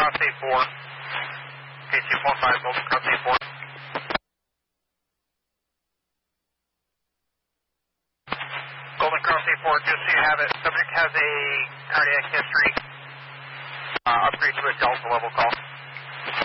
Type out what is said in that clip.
Cross A4. KC-15, Golden Cross A4. Golden Cross A4, just so you have it, subject has a cardiac history. Upgrade to a Delta level call.